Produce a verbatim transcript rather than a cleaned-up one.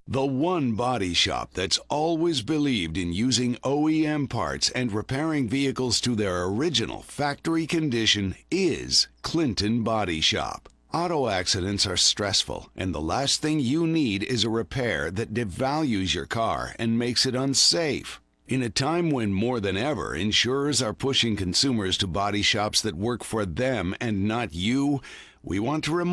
The one body shop that's always believed in using O E M parts and repairing vehicles to their original factory condition is Clinton Body Shop. Auto accidents are stressful, and the last thing you need is a repair that devalues your car and makes it unsafe. In a time when more than ever insurers are pushing consumers to body shops that work for them and not you, we want to remind